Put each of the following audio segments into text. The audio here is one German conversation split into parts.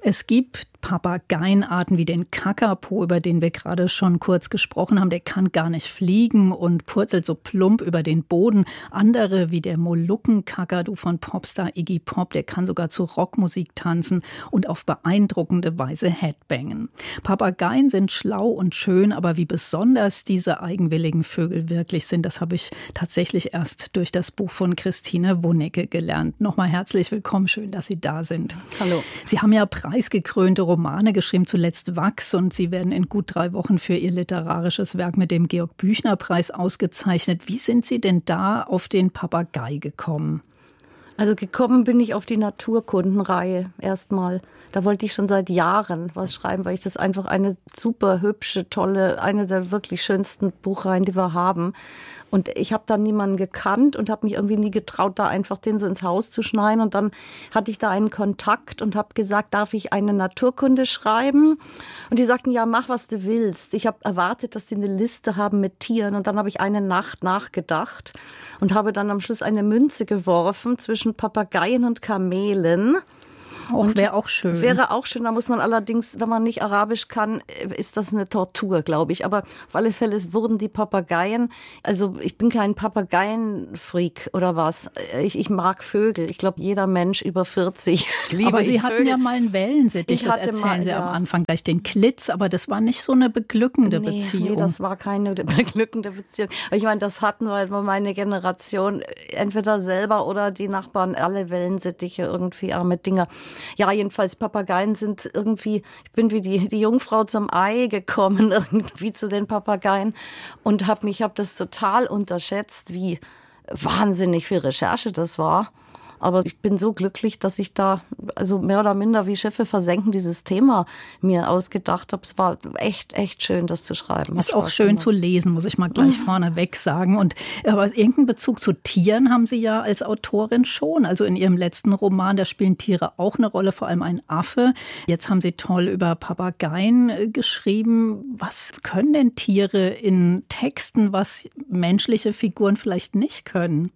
Es gibt Papageienarten wie den Kakapo, über den wir gerade schon kurz gesprochen haben. Der kann gar nicht fliegen und purzelt so plump über den Boden. Andere wie der Molukkenkakadu von Popstar Iggy Pop, der kann sogar zu Rockmusik tanzen und auf beeindruckende Weise headbangen. Papageien sind schlau und schön, aber wie besonders diese eigenwilligen Vögel wirklich sind, das habe ich tatsächlich erst durch das Buch von Christine Wonecke gelernt. Nochmal herzlich willkommen, schön, dass Sie da sind. Hallo. Sie haben ja preisgekrönte Romane geschrieben, zuletzt Wachs, und Sie werden in gut 3 Wochen für Ihr literarisches Werk mit dem Georg-Büchner-Preis ausgezeichnet. Wie sind Sie denn da auf den Papagei gekommen? Also gekommen bin ich auf die Naturkundenreihe erstmal. Da wollte ich schon seit Jahren was schreiben, weil ich das einfach eine super hübsche, tolle, eine der wirklich schönsten Buchreihen, die wir haben. Und ich habe dann niemanden gekannt und habe mich irgendwie nie getraut, da einfach den so ins Haus zu schneiden. Und dann hatte ich da einen Kontakt und habe gesagt, darf ich eine Naturkunde schreiben? Und die sagten, ja, mach, was du willst. Ich habe erwartet, dass die eine Liste haben mit Tieren. Und dann habe ich eine Nacht nachgedacht und habe dann am Schluss eine Münze geworfen zwischen Papageien und Kamelen. Wäre auch schön. Wäre auch schön, da muss man allerdings, wenn man nicht Arabisch kann, ist das eine Tortur, glaube ich. Aber auf alle Fälle wurden die Papageien, also ich bin kein Papageienfreak oder was. Ich mag Vögel. Ich glaube, jeder Mensch über 40 liebt Aber Sie hatten Vögel. ja mal einen Wellensittich, das erzählen Sie am Anfang gleich, den Klitz, aber das war nicht so eine beglückende Beziehung. Nee, das war keine beglückende Beziehung. Ich meine, das hatten wir, weil meine Generation, entweder selber oder die Nachbarn, alle Wellensittiche, irgendwie arme Dinger. Ja, jedenfalls Papageien sind irgendwie, ich bin wie die Jungfrau zum Ei gekommen, irgendwie zu den Papageien und habe das total unterschätzt, wie wahnsinnig viel Recherche das war. Aber ich bin so glücklich, dass ich da also mehr oder minder wie Schiffe versenken dieses Thema mir ausgedacht habe. Es war echt, echt schön, das zu schreiben. Ist auch schön zu lesen, muss ich mal gleich vorneweg sagen. Aber irgendeinen Bezug zu Tieren haben Sie ja als Autorin schon. Also in Ihrem letzten Roman, da spielen Tiere auch eine Rolle, vor allem ein Affe. Jetzt haben Sie toll über Papageien geschrieben. Was können denn Tiere in Texten, was menschliche Figuren vielleicht nicht können?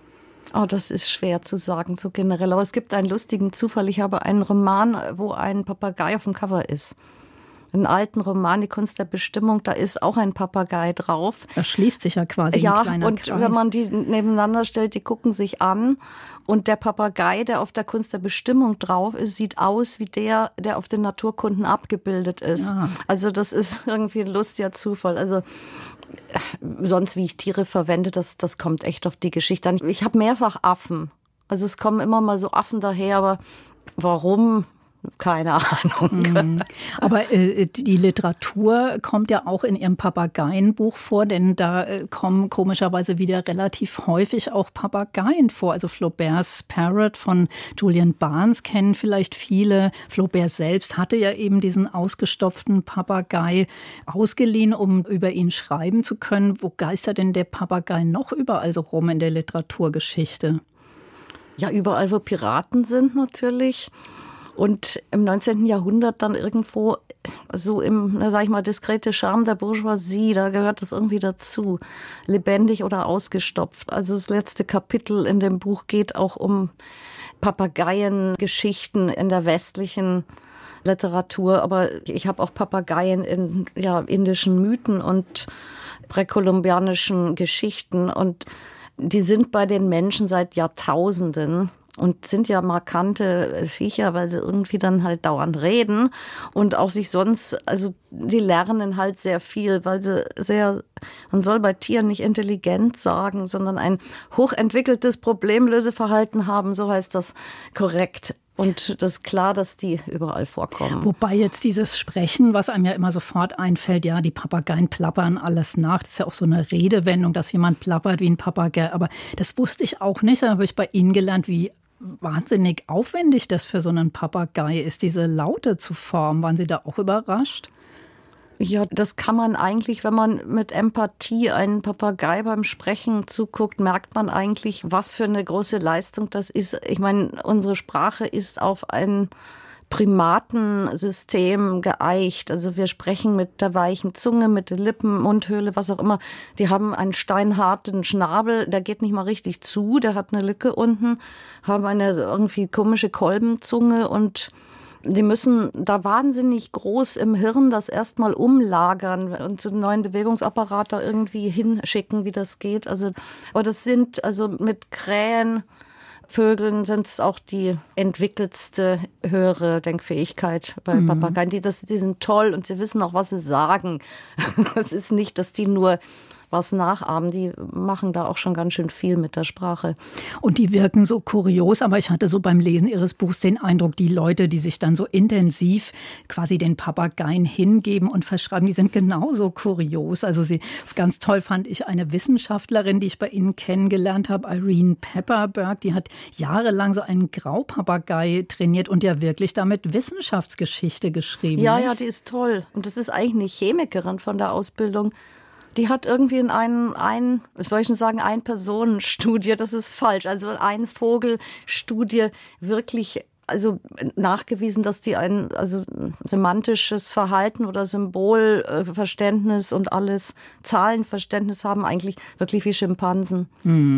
Oh, das ist schwer zu sagen, so generell. Aber es gibt einen lustigen Zufall. Ich habe einen Roman, wo ein Papagei auf dem Cover ist. Einen alten Roman, Die Kunst der Bestimmung, da ist auch ein Papagei drauf. Das schließt sich ja quasi ein kleiner Kreis. Und wenn man die nebeneinander stellt, die gucken sich an. Und der Papagei, der auf der Kunst der Bestimmung drauf ist, sieht aus wie der auf den Naturkunden abgebildet ist. Ja. Also das ist irgendwie ein lustiger Zufall. Also sonst, wie ich Tiere verwende, das kommt echt auf die Geschichte an. Ich habe mehrfach Affen. Also es kommen immer mal so Affen daher, aber warum? Keine Ahnung. Aber die Literatur kommt ja auch in Ihrem Papageienbuch vor, denn da kommen komischerweise wieder relativ häufig auch Papageien vor. Also Flauberts Parrot von Julian Barnes kennen vielleicht viele. Flaubert selbst hatte ja eben diesen ausgestopften Papagei ausgeliehen, um über ihn schreiben zu können. Wo geistert denn der Papagei noch überall so rum in der Literaturgeschichte? Ja, überall, wo Piraten sind natürlich. Und im 19. Jahrhundert dann irgendwo so im, sag ich mal, diskrete Charme der Bourgeoisie, da gehört das irgendwie dazu. Lebendig oder ausgestopft. Also das letzte Kapitel in dem Buch geht auch um Papageiengeschichten in der westlichen Literatur. Aber ich habe auch Papageien in indischen Mythen und präkolumbianischen Geschichten. Und die sind bei den Menschen seit Jahrtausenden. Und sind ja markante Viecher, weil sie irgendwie dann halt dauernd reden und auch sich sonst, also die lernen halt sehr viel, weil sie man soll bei Tieren nicht intelligent sagen, sondern ein hochentwickeltes Problemlöseverhalten haben, so heißt das korrekt. Und das ist klar, dass die überall vorkommen. Wobei jetzt dieses Sprechen, was einem ja immer sofort einfällt, ja, die Papageien plappern alles nach. Das ist ja auch so eine Redewendung, dass jemand plappert wie ein Papagei. Aber das wusste ich auch nicht. Da habe ich bei Ihnen gelernt, wie wahnsinnig aufwendig das für so einen Papagei ist, diese Laute zu formen. Waren Sie da auch überrascht? Ja, das kann man eigentlich, wenn man mit Empathie einen Papagei beim Sprechen zuguckt, merkt man eigentlich, was für eine große Leistung das ist. Ich meine, unsere Sprache ist auf ein Primatensystem geeicht. Also wir sprechen mit der weichen Zunge, mit der Lippen, Mundhöhle, was auch immer. Die haben einen steinharten Schnabel, der geht nicht mal richtig zu, der hat eine Lücke unten, haben eine irgendwie komische Kolbenzunge und Die müssen da wahnsinnig groß im Hirn das erstmal umlagern und zu einem neuen Bewegungsapparat da irgendwie hinschicken, wie das geht. Also, aber das sind also mit Krähen, Vögeln sind es auch die entwickeltste höhere Denkfähigkeit bei Papageien. Die sind toll und sie wissen auch, was sie sagen. Es ist nicht, dass die nur was nachahmen. Die machen da auch schon ganz schön viel mit der Sprache. Und die wirken so kurios, aber ich hatte so beim Lesen Ihres Buchs den Eindruck, die Leute, die sich dann so intensiv quasi den Papageien hingeben und verschreiben, die sind genauso kurios. Also ganz toll fand ich eine Wissenschaftlerin, die ich bei Ihnen kennengelernt habe, Irene Pepperberg, die hat jahrelang so einen Graupapagei trainiert und ja wirklich damit Wissenschaftsgeschichte geschrieben. Ja, nicht? ja, die ist toll. Und das ist eigentlich eine Chemikerin von der Ausbildung. Die hat irgendwie in Ein-Personen-Studie, das ist falsch, also eine Vogelstudie wirklich nachgewiesen, dass die ein semantisches Verhalten oder Symbolverständnis und alles Zahlenverständnis haben, eigentlich wirklich wie Schimpansen.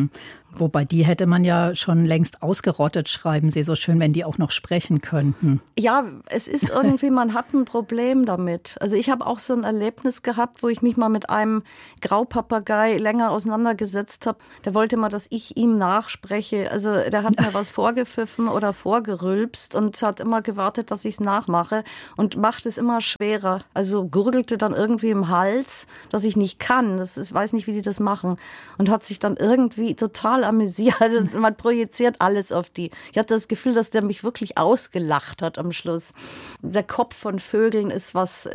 Wobei die hätte man ja schon längst ausgerottet, schreiben Sie so schön, wenn die auch noch sprechen könnten. Ja, es ist irgendwie, man hat ein Problem damit. Also ich habe auch so ein Erlebnis gehabt, wo ich mich mal mit einem Graupapagei länger auseinandergesetzt habe. Der wollte mal, dass ich ihm nachspreche. Also der hat mir was vorgepfiffen oder vorgerülpst und hat immer gewartet, dass ich es nachmache und macht es immer schwerer. Also gurgelte dann irgendwie im Hals, dass ich nicht kann. Ich weiß nicht, wie die das machen. Und hat sich dann irgendwie total amüsiert. Also man projiziert alles auf die. Ich hatte das Gefühl, dass der mich wirklich ausgelacht hat am Schluss. Der Kopf von Vögeln ist was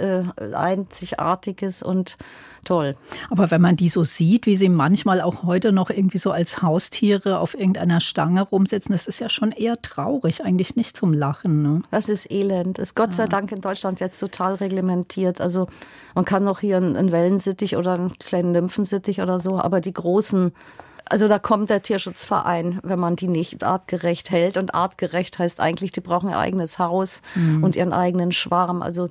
Einzigartiges und toll. Aber wenn man die so sieht, wie sie manchmal auch heute noch irgendwie so als Haustiere auf irgendeiner Stange rumsitzen, das ist ja schon eher traurig, eigentlich nicht zum Lachen. Ne? Das ist elend. Ist Gott sei Dank in Deutschland jetzt total reglementiert. Also man kann noch hier einen Wellensittich oder einen kleinen Nymphensittich oder so, aber die großen, also da kommt der Tierschutzverein, wenn man die nicht artgerecht hält. Und artgerecht heißt eigentlich, die brauchen ihr eigenes Haus und ihren eigenen Schwarm. Also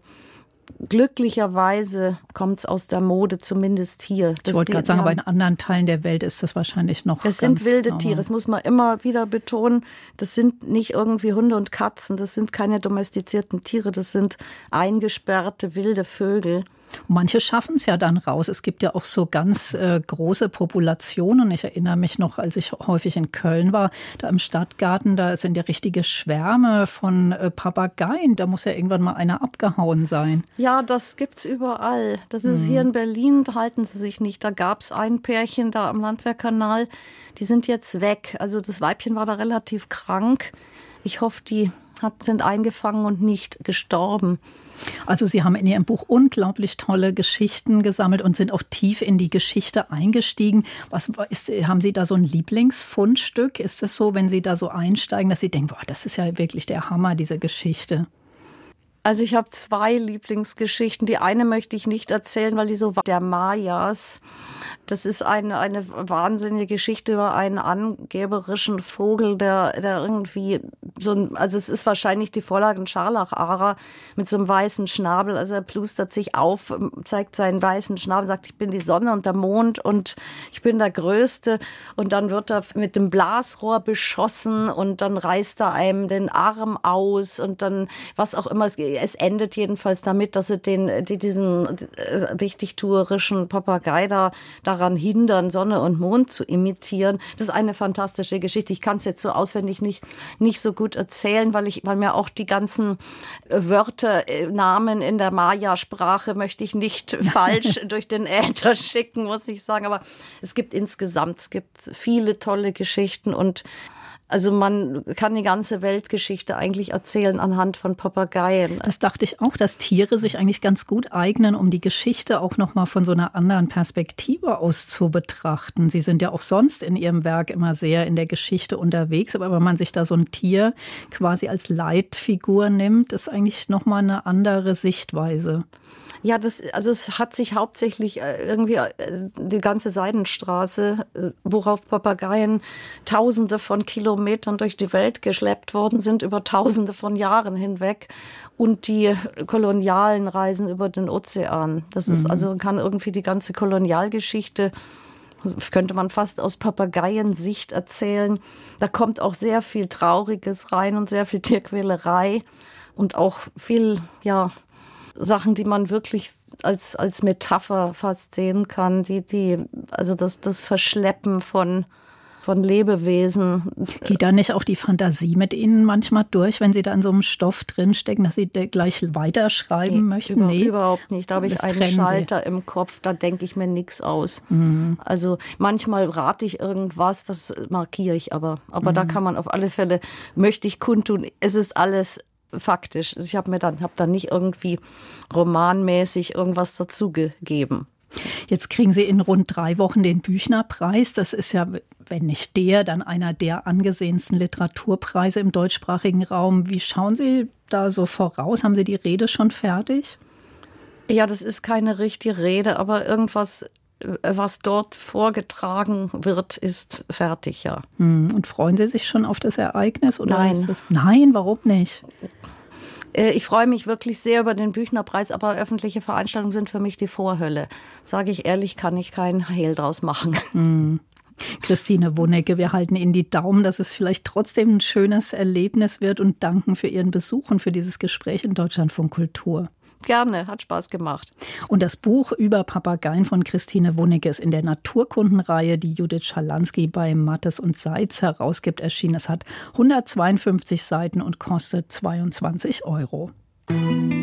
glücklicherweise kommt es aus der Mode, zumindest hier. Ich wollte gerade sagen, aber in anderen Teilen der Welt ist das wahrscheinlich noch Es sind wilde Tiere, das muss man immer wieder betonen. Das sind nicht irgendwie Hunde und Katzen, das sind keine domestizierten Tiere, das sind eingesperrte wilde Vögel. Manche schaffen es ja dann raus. Es gibt ja auch so ganz große Populationen. Ich erinnere mich noch, als ich häufig in Köln war, da im Stadtgarten, da sind ja richtige Schwärme von Papageien. Da muss ja irgendwann mal einer abgehauen sein. Ja, das gibt's überall. Das ist hier in Berlin, da halten sie sich nicht. Da gab's ein Pärchen da am Landwehrkanal, die sind jetzt weg. Also das Weibchen war da relativ krank. Ich hoffe, die sind eingefangen und nicht gestorben. Also Sie haben in Ihrem Buch unglaublich tolle Geschichten gesammelt und sind auch tief in die Geschichte eingestiegen. Haben Sie da so ein Lieblingsfundstück? Ist es so, wenn Sie da so einsteigen, dass Sie denken, boah, das ist ja wirklich der Hammer, diese Geschichte? Also ich habe 2 Lieblingsgeschichten. Die eine möchte ich nicht erzählen, weil die so war. Der Mayas. Das ist eine wahnsinnige Geschichte über einen angeberischen Vogel, der irgendwie also es ist wahrscheinlich die Vorlage, ein Scharlacharer mit so einem weißen Schnabel. Also er plustert sich auf, zeigt seinen weißen Schnabel, sagt, ich bin die Sonne und der Mond und ich bin der Größte. Und dann wird er mit dem Blasrohr beschossen und dann reißt er einem den Arm aus und dann was auch immer. Es endet jedenfalls damit, dass sie diesen wichtigtuerischen Papagei daran hindern, Sonne und Mond zu imitieren. Das ist eine fantastische Geschichte. Ich kann es jetzt so auswendig nicht so gut erzählen, weil mir auch die ganzen Wörter, Namen in der Maya-Sprache möchte ich nicht falsch durch den Äther schicken, muss ich sagen. Aber es gibt viele tolle Geschichten und also man kann die ganze Weltgeschichte eigentlich erzählen anhand von Papageien. Das dachte ich auch, dass Tiere sich eigentlich ganz gut eignen, um die Geschichte auch noch mal von so einer anderen Perspektive aus zu betrachten. Sie sind ja auch sonst in Ihrem Werk immer sehr in der Geschichte unterwegs, aber wenn man sich da so ein Tier quasi als Leitfigur nimmt, ist eigentlich noch mal eine andere Sichtweise. Ja, es hat sich hauptsächlich irgendwie die ganze Seidenstraße, worauf Papageien Tausende von Kilometern durch die Welt geschleppt worden sind, über Tausende von Jahren hinweg und die kolonialen Reisen über den Ozean. Das ist also, kann irgendwie die ganze Kolonialgeschichte, könnte man fast aus Papageiensicht erzählen. Da kommt auch sehr viel Trauriges rein und sehr viel Tierquälerei. und auch viel, Sachen, die man wirklich als Metapher fast sehen kann, also das Verschleppen von Lebewesen. Geht da nicht auch die Fantasie mit Ihnen manchmal durch, wenn Sie da in so einem Stoff drinstecken, dass Sie gleich weiterschreiben möchten? Nee, überhaupt nicht. Da habe ich einen Schalter im Kopf, da denke ich mir nichts aus. Also manchmal rate ich irgendwas, das markiere ich aber. Aber da kann man auf alle Fälle, möchte ich kundtun, es ist alles faktisch. Ich habe dann nicht irgendwie romanmäßig irgendwas dazugegeben. Jetzt kriegen Sie in rund 3 Wochen den Büchner-Preis. Das ist ja, wenn nicht dann einer der angesehensten Literaturpreise im deutschsprachigen Raum. Wie schauen Sie da so voraus? Haben Sie die Rede schon fertig? Ja, das ist keine richtige Rede, aber irgendwas, was dort vorgetragen wird, ist fertig, ja. Und freuen Sie sich schon auf das Ereignis? Oder Nein. Nein, warum nicht? Ich freue mich wirklich sehr über den Büchner-Preis, aber öffentliche Veranstaltungen sind für mich die Vorhölle. Sage ich ehrlich, kann ich keinen Hehl draus machen. Christine Wonecke, wir halten Ihnen die Daumen, dass es vielleicht trotzdem ein schönes Erlebnis wird und danken für Ihren Besuch und für dieses Gespräch in Deutschlandfunk Kultur. Gerne, hat Spaß gemacht. Und das Buch über Papageien von Christine Wonecke ist in der Naturkundenreihe, die Judith Schalansky bei Mattes und Seitz herausgibt, erschienen. Es hat 152 Seiten und kostet 22 €.